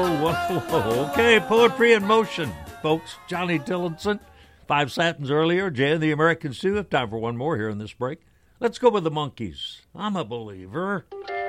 Okay, poetry in motion, folks. Johnny Tillinson, Five Satins earlier, Jay and the Americans too. Have time for one more here in this break. Let's go with the Monkees. I'm a believer.